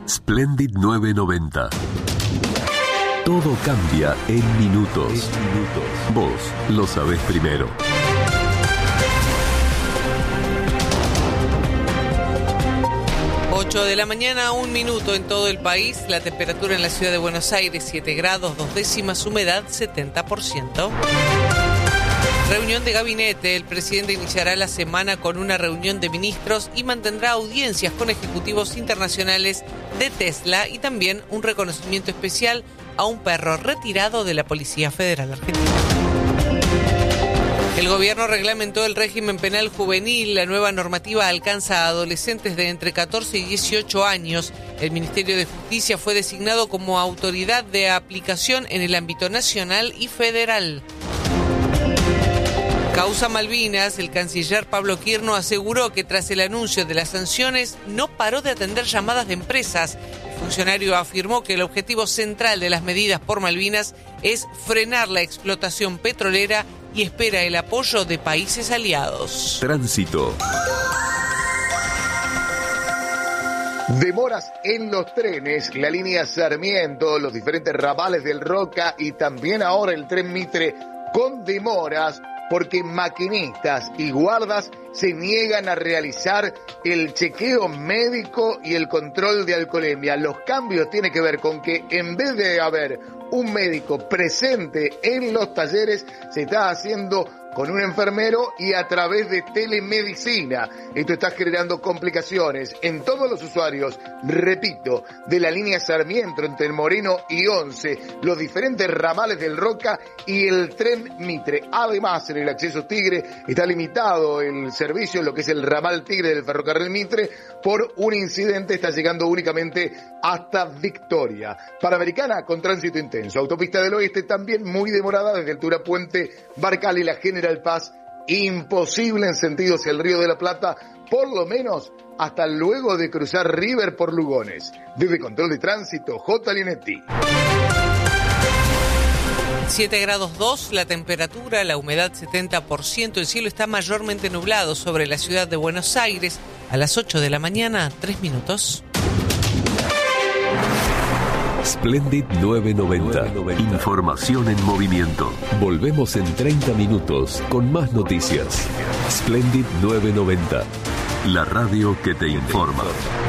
Splendid 990. Todo cambia en minutos. Vos lo sabés primero. De la mañana, 1 minuto en todo el país. La temperatura en la ciudad de Buenos Aires, 7 grados, 2 décimas, humedad 70%. Reunión de gabinete. El presidente iniciará la semana con una reunión de ministros y mantendrá audiencias con ejecutivos internacionales de Tesla y también un reconocimiento especial a un perro retirado de la Policía Federal Argentina. El gobierno reglamentó el régimen penal juvenil. La nueva normativa alcanza a adolescentes de entre 14 y 18 años. El Ministerio de Justicia fue designado como autoridad de aplicación en el ámbito nacional y federal. Causa Malvinas. El canciller Pablo Quirno aseguró que tras el anuncio de las sanciones no paró de atender llamadas de empresas. El funcionario afirmó que el objetivo central de las medidas por Malvinas es frenar la explotación petrolera y espera el apoyo de países aliados. Tránsito. Demoras en los trenes, la línea Sarmiento, los diferentes ramales del Roca y también ahora el tren Mitre con demoras porque maquinistas y guardas se niegan a realizar el chequeo médico y el control de alcoholemia. Los cambios tienen que ver con que en vez de haber un médico presente en los talleres, se está haciendo con un enfermero y a través de telemedicina. Esto está generando complicaciones en todos los usuarios, repito, de la línea Sarmiento entre el Moreno y 11, los diferentes ramales del Roca y el tren Mitre. Además, en el acceso Tigre está limitado el servicio, lo que es el ramal Tigre del ferrocarril Mitre, por un incidente, está llegando únicamente hasta Victoria. Panamericana con tránsito intenso. Autopista del Oeste también muy demorada desde altura Puente Barcal y la General Paz, imposible en sentido hacia el Río de la Plata, por lo menos hasta luego de cruzar River por Lugones. Desde Control de Tránsito, J. Linetti. 7 grados 2 la temperatura, la humedad 70%, el cielo está mayormente nublado sobre la ciudad de Buenos Aires. A las 8 de la mañana, 3 minutos. Splendid 990. Información en movimiento. Volvemos en 30 minutos con más noticias. Splendid 990. La radio que te informa.